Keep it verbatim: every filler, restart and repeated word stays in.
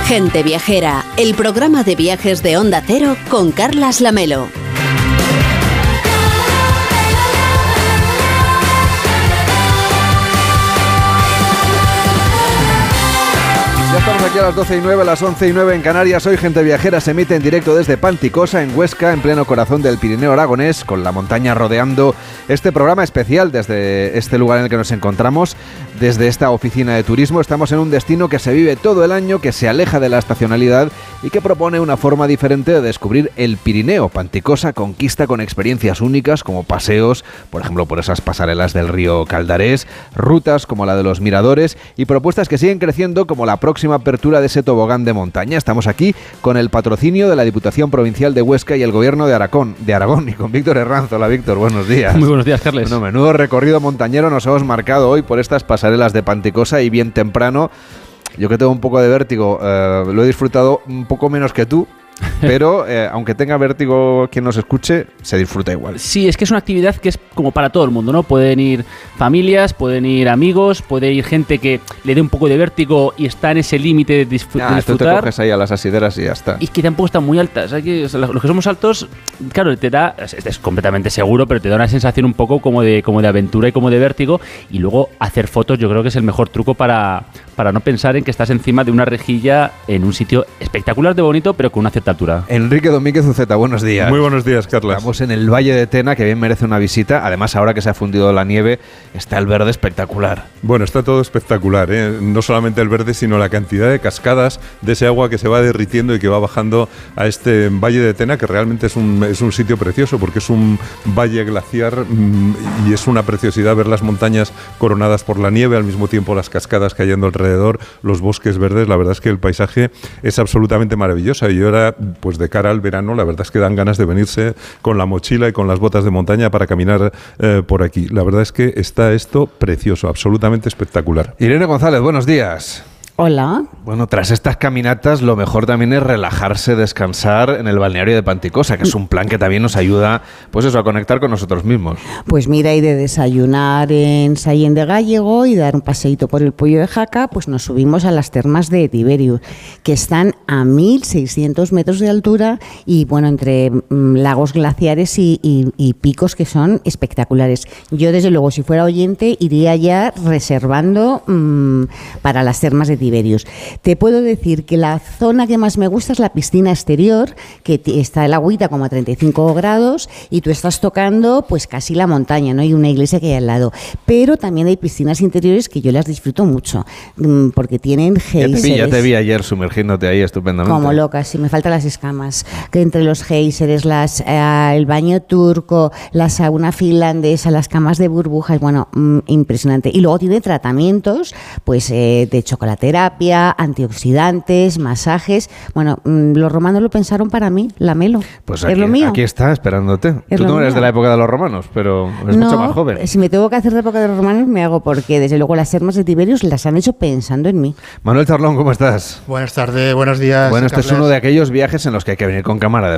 Gente Viajera, el programa de viajes de Onda Cero con Carlas Lamelo. Ya estamos aquí a las doce y nueve, a las once y nueve en Canarias. Hoy Gente Viajera se emite en directo desde Panticosa, en Huesca, en pleno corazón del Pirineo aragonés, con la montaña rodeando este programa especial desde este lugar en el que nos encontramos, desde esta oficina de turismo. Estamos en un destino que se vive todo el año, que se aleja de la estacionalidad y que propone una forma diferente de descubrir el Pirineo. Panticosa conquista con experiencias únicas como paseos, por ejemplo, por esas pasarelas del río Caldarés, rutas como la de los miradores y propuestas que siguen creciendo como la próxima apertura de ese tobogán de montaña. Estamos aquí con el patrocinio de la Diputación Provincial de Huesca y el Gobierno de Aragón, de Aragón y con Víctor Herranz. Hola Víctor, buenos días. Muy buenos días, Carles. Bueno, menudo recorrido montañero nos hemos marcado hoy por estas pasarelas de Panticosa y bien temprano. Yo que tengo un poco de vértigo, eh, lo he disfrutado un poco menos que tú. Pero eh, aunque tenga vértigo quien nos escuche, se disfruta igual. Sí, es que es una actividad que es como para todo el mundo, ¿no? Pueden ir familias, pueden ir amigos, puede ir gente que le dé un poco de vértigo y está en ese límite de, disfr- ah, de disfrutar. Tú te coges ahí a las asideras y ya está. Y que tampoco están muy altas. Hay que, o sea, los que somos altos, claro, te da, es, es completamente seguro, pero te da una sensación un poco como de, como de aventura y como de vértigo. Y luego hacer fotos yo creo que es el mejor truco para, para no pensar en que estás encima de una rejilla en un sitio espectacular de bonito, pero con una cierta altura. Enrique Domínguez Uceta, buenos días. Muy buenos días, Carlas. Estamos en el Valle de Tena, que bien merece una visita. Además, ahora que se ha fundido la nieve, está el verde espectacular. Bueno, está todo espectacular, ¿eh? No solamente el verde, sino la cantidad de cascadas de ese agua que se va derritiendo y que va bajando a este Valle de Tena, que realmente es un, es un sitio precioso, porque es un valle glaciar mmm, y es una preciosidad ver las montañas coronadas por la nieve, al mismo tiempo las cascadas cayendo alrededor, los bosques verdes. La verdad es que el paisaje es absolutamente maravilloso. Y ahora, pues de cara al verano, la verdad es que dan ganas de venirse con la mochila y con las botas de montaña para caminar eh, por aquí. La verdad es que está esto precioso, absolutamente espectacular. Irene González, buenos días. Hola. Bueno, tras estas caminatas lo mejor también es relajarse, descansar en el balneario de Panticosa, que es un plan que también nos ayuda, pues eso, a conectar con nosotros mismos. Pues mira, y de desayunar en Sallén de Gállego y dar un paseíto por el Puello de Jaca, pues nos subimos a las termas de Tiberius, que están a mil seiscientos metros de altura y, bueno, entre mm, lagos glaciares y, y, y picos que son espectaculares. Yo, desde luego, si fuera oyente, iría ya reservando mmm, para las termas de Tiberius. Tiberius. Te puedo decir que la zona que más me gusta es la piscina exterior, que t- está el agüita como a treinta y cinco grados y tú estás tocando pues casi la montaña, ¿no? Y una iglesia que hay al lado. Pero también hay piscinas interiores que yo las disfruto mucho, mmm, porque tienen geysers. Ya te vi, ya te vi ayer sumergiéndote ahí estupendamente. Como loca, sí, me faltan las escamas. Que entre los geysers, las, eh, el baño turco, la sauna finlandesa, las camas de burbujas, bueno, mmm, impresionante. Y luego tiene tratamientos pues eh, de chocolatera, terapia, antioxidantes, masajes. Bueno, mmm, los romanos lo pensaron para mí, Lamelo. Pues es aquí, lo mío. aquí está esperándote. Es Tú no eres mío. de la época de los romanos, pero eres no, mucho más joven. Si me tengo que hacer de época de los romanos, me hago, porque desde luego las termas de Tiberius las han hecho pensando en mí. Manuel Charlón, ¿cómo estás? Buenas tardes, buenos días. Bueno, este Carles. es uno de aquellos viajes en los que hay que venir con cámara de